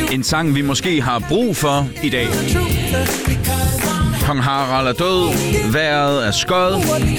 En sang, vi måske har brug for i dag. Kong Harald er død. Vejret er skød.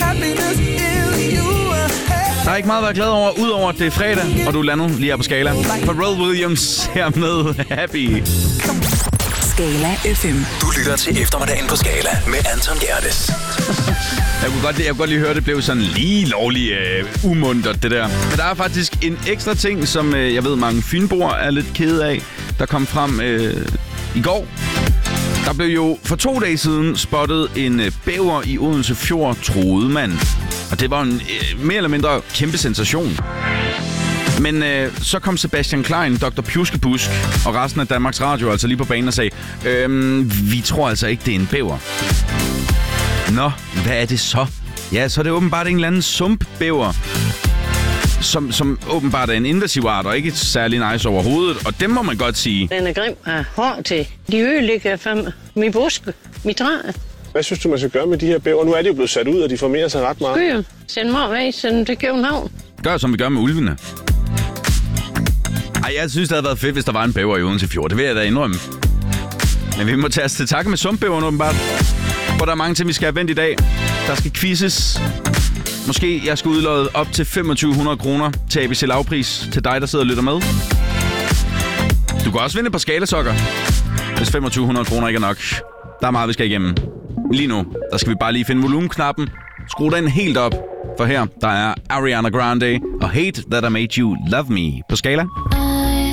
Der er ikke meget at være glad over, udover at det er fredag, og du lander lige her på Skala. Pharrell Williams her med Happy. Skala FM. Du lytter til eftermiddagen på Skala med Anton Gerdes. Jeg kunne godt lige høre, det blev sådan lige lovligt umuntert, det der. Men der er faktisk en ekstra ting, som jeg ved, mange fynboer er lidt kede af, der kom frem i går. Der blev jo for 2 dage siden spottet en bæver i Odense Fjord, troede man. Og det var en mere eller mindre kæmpe sensation. Men så kom Sebastian Klein, Dr. Pjuskebusk og resten af Danmarks Radio altså lige på banen og sagde, vi tror altså ikke, det er en bæver. Nå, hvad er det så? Ja, så er det åbenbart en eller anden sumpbæver, som åbenbart er en invasiv art og ikke særlig nice overhovedet. Og det må man godt sige. Den er grim af hår til. De ødelægger for min buske, mit træ. Hvad synes du, man skal gøre med de her bæver? Nu er de jo blevet sat ud, og de formerer sig ret meget. Skyer. Send mig væk, send dem til København. Gør som vi gør med ulvene. Ej, jeg synes, det havde været fedt, hvis der var en bæver i Odense Fjord. Det vil jeg da indrømme. Men vi må tage os til takke med sumpbæveren åbenbart. For der er mange ting, vi skal have vendt i dag. Der skal quizzes. Måske jeg skal udlåde op til 2500 kroner til ABC Lavpris til dig, der sidder og lytter med. Du kan også vinde på skalasokker, hvis 2500 kroner ikke er nok. Der er meget, vi skal igennem. Lige nu, der skal vi bare lige finde volumenknappen. Skru den helt op. For her, der er Ariana Grande og Hate That I Made You Love Me på Skala.